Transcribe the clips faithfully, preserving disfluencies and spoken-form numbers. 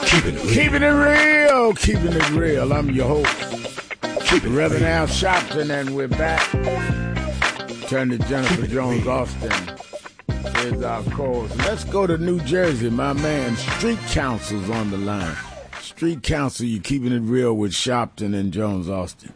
Keeping it real. Keeping it real. Keeping it real. I'm your host, Keeping Reverend Al Sharpton, and we're back. Turn to Jennifer Jones Austin. Here's our calls. Let's go to New Jersey. My man, Street Counsel's on the line. Street Counsel, you Keeping it real with Sharpton and Jones Austin.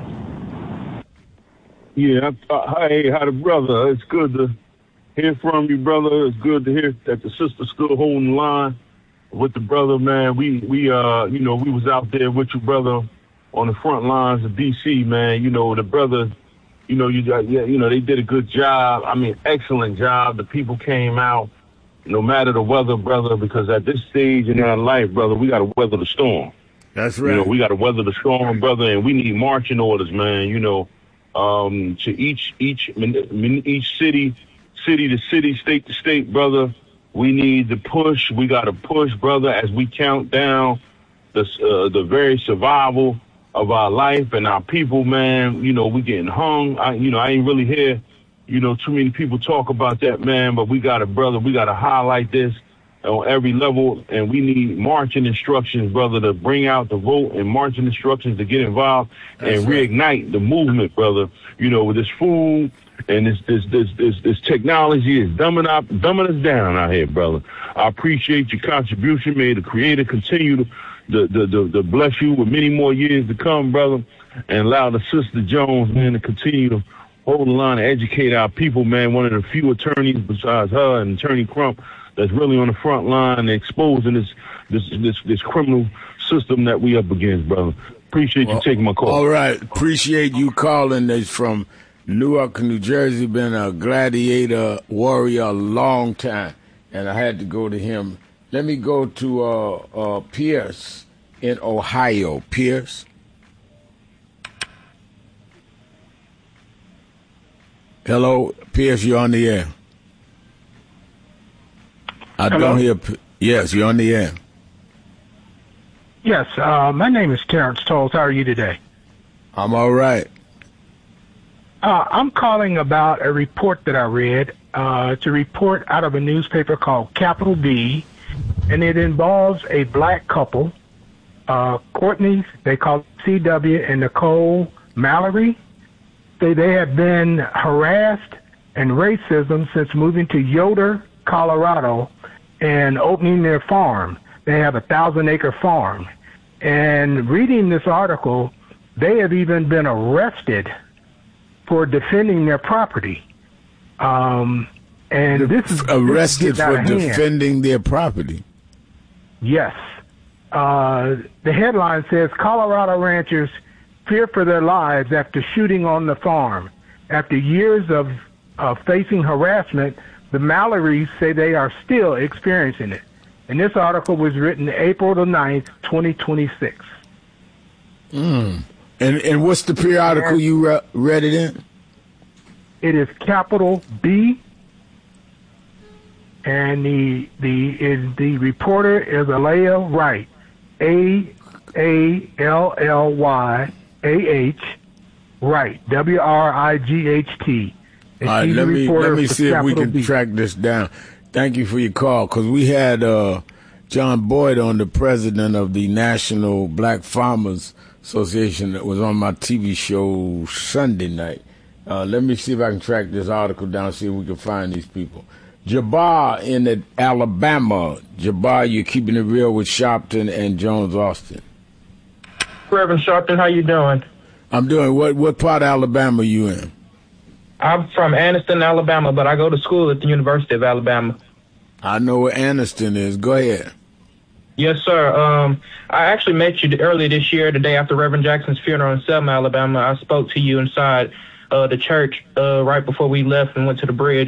Yeah, uh, hey, how the brother? It's good to hear from you, brother. It's good to hear that the sister still holding the line with the brother, man. We, we, uh, you know, we was out there with you, brother, on the front lines of D C, man. You know, the brother, you know, you got, yeah, you know, they did a good job. I mean, excellent job. The people came out, no matter the weather, brother, because at this stage in our life, brother, we got to weather the storm. That's right. You know, we got to weather the storm, brother, and we need marching orders, man. You know, um, to each, each, each city, city to city, state to state, brother. We need to push. We got to push, brother, as we count down the uh, the very survival of our life and our people, man. You know, we getting hung. I, you know, I ain't really hear, you know, too many people talk about that, man. But we got to, brother, we got to highlight this on every level, and we need marching instructions, brother, to bring out the vote and marching instructions to get involved. That's and right. Reignite the movement, brother. You know, with this food. And this this this this this technology is dumbing up, dumbing us down out here, brother. I appreciate your contribution. May the Creator continue to, to, to, to, to bless you with many more years to come, brother, and allow the Sister Jones, man, to continue to hold the line and educate our people, man. One of the few attorneys besides her and Attorney Crump that's really on the front line exposing this this this this criminal system that we up against, brother. Appreciate well, you taking my call. All right, appreciate you calling. This from Newark, New Jersey. Been a gladiator warrior a long time, and I had to go to him. Let me go to uh, uh, Pierce in Ohio. Pierce. Hello, Pierce, you're on the air. I Hello? don't hear. Yes, you're on the air. Yes, uh, my name is Terrence Tolles. How are you today? I'm all right. Uh, I'm calling about a report that I read. Uh, it's a report out of a newspaper called Capital B, and it involves a black couple, uh, Courtney, they call it C W, and Nicole Mallory. They, they have been harassed and racism since moving to Yoder, Colorado, and opening their farm. They have a thousand-acre farm. And reading this article, they have even been arrested for defending their property. Um, and this is arrested this is for defending their property. Yes. Uh, the headline says, Colorado ranchers fear for their lives after shooting on the farm. After years of uh, facing harassment, the Mallorys say they are still experiencing it. And this article was written April the ninth, twenty twenty-six. Mm. And and what's the periodical you re- read it in? It is Capital B, and the the is the reporter is Alaya Wright, A A L L Y A H Wright, W R I G H T. All right, let me let me see if we can B. track this down. Thank you for your call, because we had uh, John Boyd on, the president of the National Black Farmers Association, that was on my T V show Sunday night. Uh, let me see if I can track this article down, see if we can find these people. Jabbar in Alabama. Jabbar, you're Keeping it real with Sharpton and Jones Austin. Reverend Sharpton, how you doing? I'm doing. What What part of Alabama are you in? I'm from Anniston, Alabama, but I go to school at the University of Alabama. I know where Anniston is. Go ahead. Yes, sir. Um, I actually met you earlier this year, the day after Reverend Jackson's funeral in Selma, Alabama. I spoke to you inside uh, the church uh, right before we left and went to the bridge.